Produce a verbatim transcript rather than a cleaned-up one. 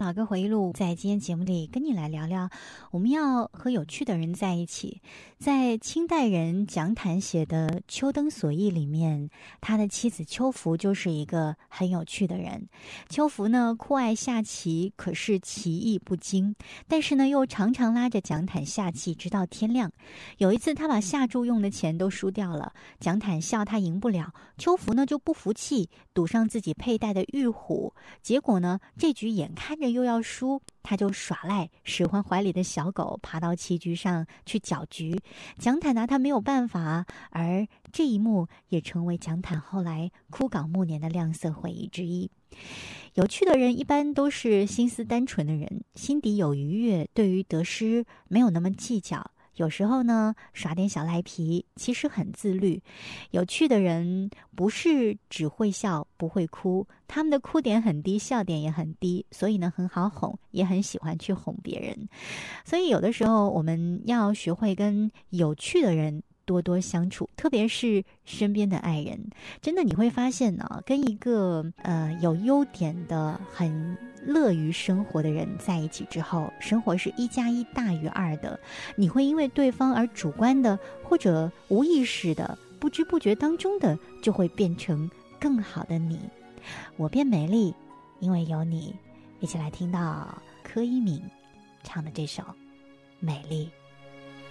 老歌回忆录在今天节目里跟你来聊聊，我们要和有趣的人在一起。在清代人蒋坦写的《秋灯所忆》里面，他的妻子邱福就是一个很有趣的人。邱福呢酷爱下棋，可是棋艺不精，但是呢又常常拉着蒋坦下棋直到天亮。有一次他把下注用的钱都输掉了，蒋坦笑他赢不了，邱福呢就不服气，赌上自己佩戴的玉虎，结果呢这局眼看着又要输，他就耍赖，使唤怀里的小狗爬到棋局上去搅局。蒋坦拿他没有办法，而这一幕也成为蒋坦后来枯槁暮年的亮色回忆之一。有趣的人一般都是心思单纯的人，心底有愉悦，对于得失没有那么计较，有时候呢耍点小赖皮，其实很自律。有趣的人不是只会笑不会哭，他们的哭点很低，笑点也很低，所以呢很好哄，也很喜欢去哄别人。所以有的时候我们要学会跟有趣的人多多相处，特别是身边的爱人。真的你会发现呢，跟一个呃有优点的很乐于生活的人在一起之后，生活是一加一大于二的。你会因为对方而主观的或者无意识的不知不觉当中的就会变成更好的你。我变美丽因为有你。一起来听到柯以敏唱的这首美丽。